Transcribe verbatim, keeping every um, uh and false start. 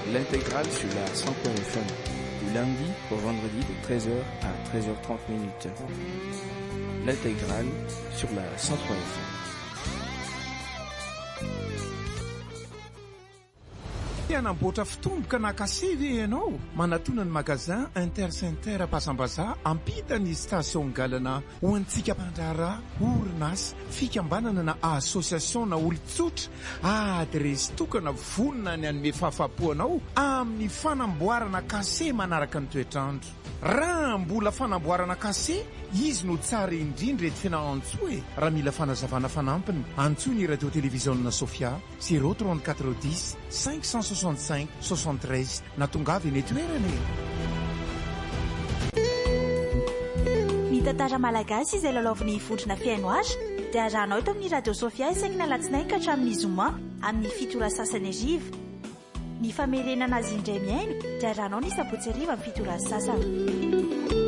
L'intégrale sur la cent point F M, du lundi au vendredi de treize heures à treize heures trente minutes. L'intégrale sur la cent point F M. Namboatra fitomboka nakase ve ianao manatona ny magazin Intercenter Pasambaza ampita ny station galana ho antsika mpandrara orinasa fikambanana na association na olon-tsotra adresy tokana vonona ny anome fahafapoanao amin'ny fanamboarana kase manaraka ny toetrandro. Raha mbola fanamboarana kase izy no tsara indrindra ety fianahantsoa e. Raha mila fanazavana fanampiny antsoa ny radio télévision Sofia zéro trente-quatre dix cinq cent soixante-cinq soixante-treize na tongavy eny toerana. Ny tantara malagasy izay lalaoviny hivondrona fiaino azy dia arahanao eto amin'ny radio Sofia isaky alatsinainy ka hatramin'ny zoma amin'ny fito ora sasany ariva. Ny famerenana azy indray miaino dia arahanao ny sabotsy ariva amin'ny fito ora sasany.